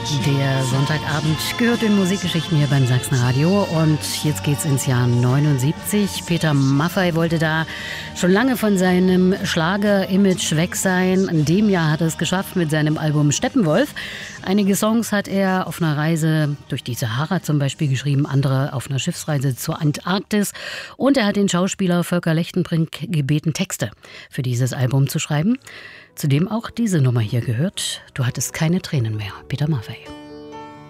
Der Sonntagabend gehört in Musikgeschichten hier beim Sachsenradio und jetzt geht's ins Jahr 79. Peter Maffay wollte da schon lange von seinem Schlager-Image weg sein. In dem Jahr hat er es geschafft mit seinem Album Steppenwolf. Einige Songs hat er auf einer Reise durch die Sahara zum Beispiel geschrieben, andere auf einer Schiffsreise zur Antarktis. Und er hat den Schauspieler Volker Lechtenbrink gebeten, Texte für dieses Album zu schreiben. Zudem auch diese Nummer hier gehört. Du hattest keine Tränen mehr. Peter Maffay.